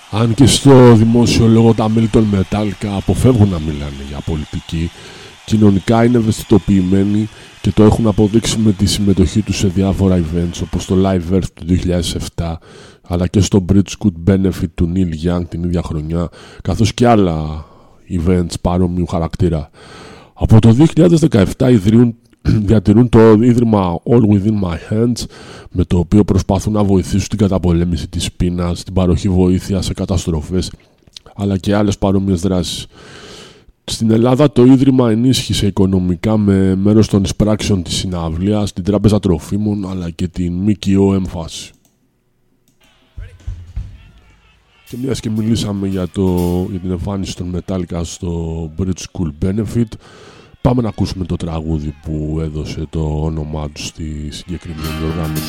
Αν και στο δημόσιο λόγο τα μέλη των Metallica αποφεύγουν να μιλάνε για πολιτική, κοινωνικά είναι ευαισθητοποιημένοι και το έχουν αποδείξει με τη συμμετοχή τους σε διάφορα events όπως το Live Earth του 2007 αλλά και στο Bridgewood Benefit του Neil Young την ίδια χρονιά, καθώς και άλλα events παρόμοιου χαρακτήρα. Από το 2017 διατηρούν το ίδρυμα All Within My Hands, με το οποίο προσπαθούν να βοηθήσουν την καταπολέμηση της πείνας, την παροχή βοήθεια σε καταστροφές αλλά και άλλες παρόμοιες δράσεις. Στην Ελλάδα το ίδρυμα ενίσχυσε οικονομικά με μέρος των εισπράξεων της συναυλίας, την Τράπεζα Τροφίμων αλλά και την ΜΚΟ Έμφαση. Και μιας και μιλήσαμε για την εμφάνιση των Metallica στο Bridge School Benefit, πάμε να ακούσουμε το τραγούδι που έδωσε το όνομά του στη συγκεκριμένη οργάνωση.